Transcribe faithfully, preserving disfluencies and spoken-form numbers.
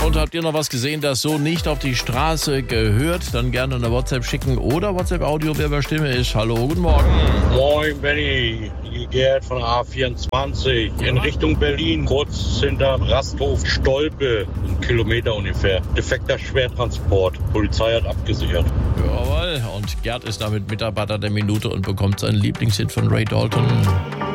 Und habt ihr noch was gesehen, das so nicht auf die Straße gehört? Dann gerne eine WhatsApp schicken oder WhatsApp-Audio, wer bei Stimme ist. Hallo, guten Morgen. Moin, Benny. Hier Gerd von der A vierundzwanzig in Richtung Berlin, kurz hinterm Rasthof Stolpe, ein Kilometer ungefähr. Defekter Schwertransport. Polizei hat abgesichert. Jawohl, und Gerd ist damit Mitarbeiter der Minute und bekommt seinen Lieblingshit von Ray Dalton.